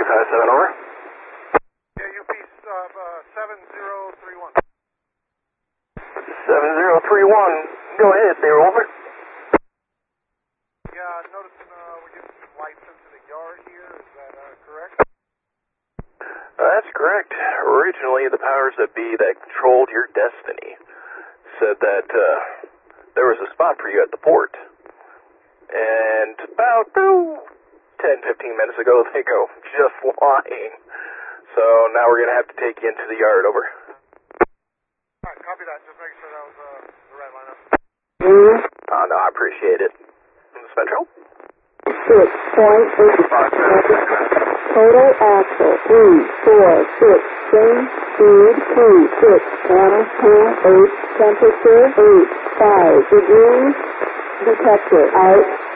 257, over. Yeah, UP 7031. 7031, go ahead there, over. Yeah, noticing we're getting some lights into the yard here, is that correct? That's correct. Originally, the powers that be that controlled your destiny said that there was a spot for you at the port. And about 10-15 minutes ago, they go just flying. So now we're going to have to take you into the yard, over. Alright, copy that. Just making sure that was the right lineup. Oh, no, I appreciate it. Central? 6.8. Total axle 346. Change speed 36. Channel 10 8. Temperature 8 5 degrees. Detector out.